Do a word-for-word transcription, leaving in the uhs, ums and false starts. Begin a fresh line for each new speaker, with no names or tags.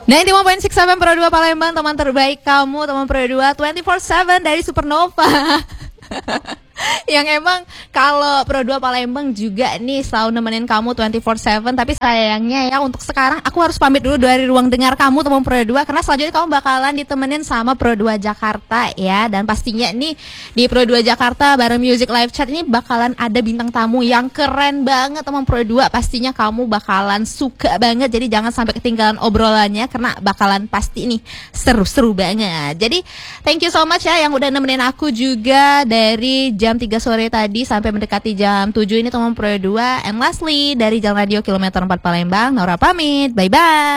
sembilan puluh lima titik enam Pro dua Palembang, teman terbaik kamu, teman Pro dua dua puluh empat tujuh dari Supernova. Yang emang kalau Pro dua Palembang juga nih selalu nemenin kamu dua puluh empat tujuh. Tapi sayangnya ya untuk sekarang aku harus pamit dulu dari ruang dengar kamu teman Pro dua, karena selanjutnya kamu bakalan ditemenin sama Pro dua Jakarta ya. Dan pastinya nih di Pro dua Jakarta bareng Music Live Chat ini bakalan ada bintang tamu yang keren banget teman Pro dua. Pastinya kamu bakalan suka banget, jadi jangan sampai ketinggalan obrolannya karena bakalan pasti nih seru-seru banget. Jadi thank you so much ya yang udah nemenin aku juga dari jam tiga sore tadi sampai mendekati jam tujuh ini teman Pro dua. And lastly dari Jalan Radio Kilometer empat Palembang, Nora pamit. Bye bye.